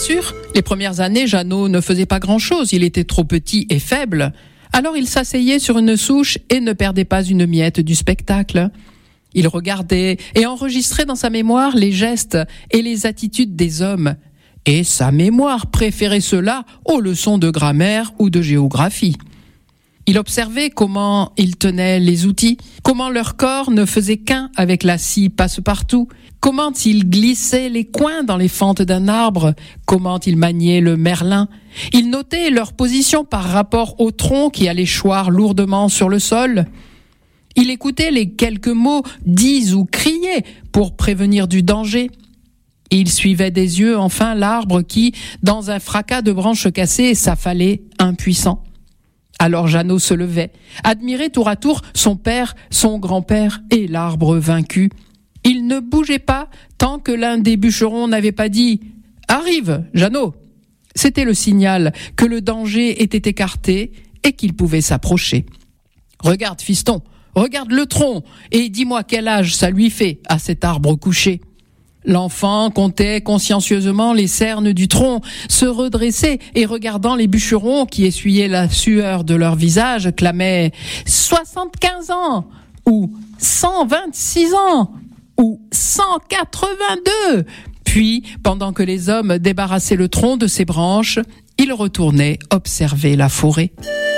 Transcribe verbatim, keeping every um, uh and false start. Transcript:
sûr, les premières années, Jeannot ne faisait pas grand-chose, il était trop petit et faible. Alors il s'asseyait sur une souche et ne perdait pas une miette du spectacle. Il regardait et enregistrait dans sa mémoire les gestes et les attitudes des hommes. Et sa mémoire préférait cela aux leçons de grammaire ou de géographie. Il observait comment ils tenaient les outils, comment leur corps ne faisait qu'un avec la scie passe-partout, comment ils glissaient les coins dans les fentes d'un arbre, comment ils maniaient le merlin. Il notait leur position par rapport au tronc qui allait choir lourdement sur le sol. Il écoutait les quelques mots dits ou criés pour prévenir du danger. Il suivait des yeux enfin l'arbre qui, dans un fracas de branches cassées, s'affalait impuissant. Alors Jeannot se levait, admirait tour à tour son père, son grand-père et l'arbre vaincu. Il ne bougeait pas tant que l'un des bûcherons n'avait pas dit « Arrive, Jeannot !» C'était le signal que le danger était écarté et qu'il pouvait s'approcher. « Regarde, fiston, regarde le tronc et dis-moi quel âge ça lui fait à cet arbre couché. » L'enfant comptait consciencieusement les cernes du tronc, se redressait et regardant les bûcherons qui essuyaient la sueur de leur visage, clamait « soixante-quinze ans !» ou « cent vingt-six ans !» ou « cent quatre-vingt-deux !» Puis, pendant que les hommes débarrassaient le tronc de ses branches, il retournait observer la forêt.